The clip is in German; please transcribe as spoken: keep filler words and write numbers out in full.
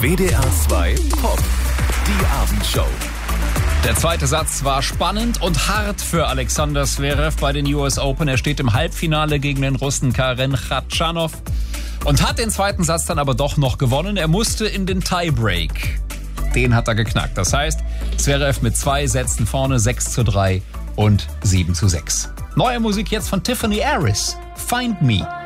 W D R zwei Pop, die Abendshow. Der zweite Satz war spannend und hart für Alexander Zverev bei den U S Open. Er steht im Halbfinale gegen den Russen Karen Khachanov und hat den zweiten Satz dann aber doch noch gewonnen. Er musste in den Tiebreak. Den hat er geknackt. Das heißt, Zverev mit zwei Sätzen vorne, sechs zu drei und sieben zu sechs. Neue Musik jetzt von Tiffany Harris. Find Me.